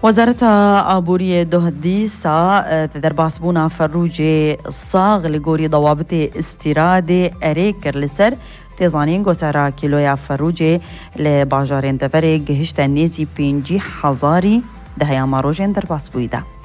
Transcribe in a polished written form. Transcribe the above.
وزارة آبوری دهدیسا تدرباس بونا فروجي صاغ لغوري ضوابط استيراد اريكر لسر تيزانين گوسرا كيلويا فروجي لباجارين دفره گهشت نيزي 50,000 دهيا ماروجين درباس بويدا.